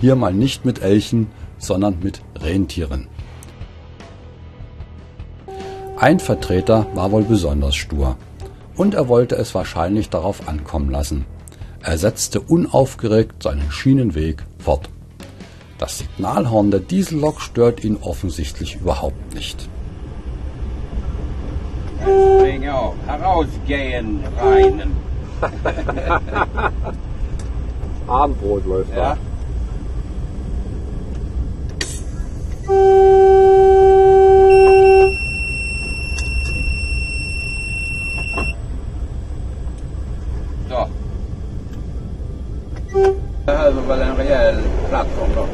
Hier mal nicht mit Elchen, sondern mit Rentieren. Ein Vertreter war wohl besonders stur und er wollte es wahrscheinlich darauf ankommen lassen. Er setzte unaufgeregt seinen Schienenweg fort. Das Signalhorn der Diesellok stört ihn offensichtlich überhaupt nicht. Spring auf, herausgehen, reinen. Abendbrot läuft Ja. Så. Behöver väl en rejäl plattform då.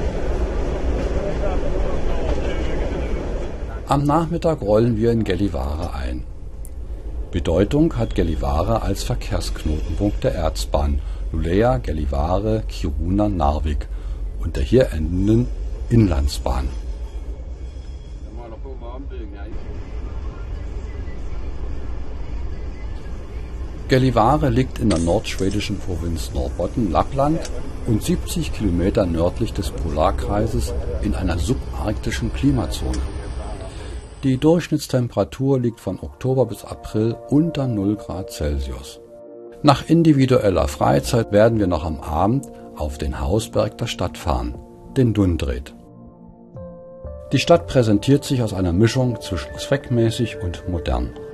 Am Nachmittag rollen wir in Gällivare ein. Bedeutung hat Gällivare als Verkehrsknotenpunkt der Erzbahn Luleå, Gällivare, Kiruna, Narvik und der hier endenden Inlandsbahn. De håller på med ombyggnad. Gällivare liegt in der nordschwedischen Provinz Norrbotten, Lappland und 70 Kilometer nördlich des Polarkreises in einer subarktischen Klimazone. Die Durchschnittstemperatur liegt von Oktober bis April unter 0 Grad Celsius. Nach individueller Freizeit werden wir noch am Abend auf den Hausberg der Stadt fahren, den Dundret. Die Stadt präsentiert sich aus einer Mischung zwischen zweckmäßig und modern.